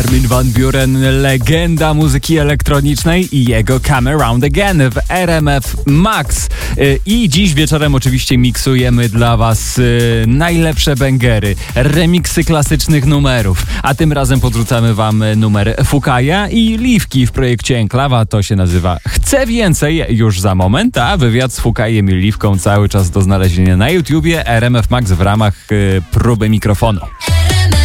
Armin van Buuren, legenda muzyki elektronicznej i jego Come Around Again w RMF Max. I dziś wieczorem oczywiście miksujemy dla was najlepsze bangery, remiksy klasycznych numerów. A tym razem podrzucamy wam numer Fukaja i Liwki w projekcie Enklawa. To się nazywa Chcę Więcej już za moment, a wywiad z Fukajem i Liwką cały czas do znalezienia na YouTubie RMF Max w ramach próby mikrofonu.